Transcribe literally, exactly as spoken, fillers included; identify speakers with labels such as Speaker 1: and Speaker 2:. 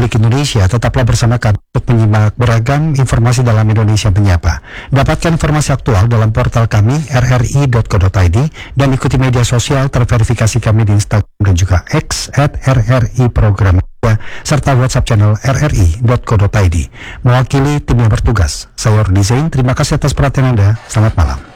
Speaker 1: Republik Indonesia. Tetaplah bersama kami untuk menyimak beragam informasi dalam Indonesia Menyapa. Dapatkan informasi aktual dalam portal kami r r i dot co dot i d dan ikuti media sosial terverifikasi kami di Instagram dan juga X at r r i program serta WhatsApp channel r r i dot co dot i d. Mewakili tim yang bertugas, saya Rudi Zain. Terima kasih atas perhatian Anda. Selamat malam.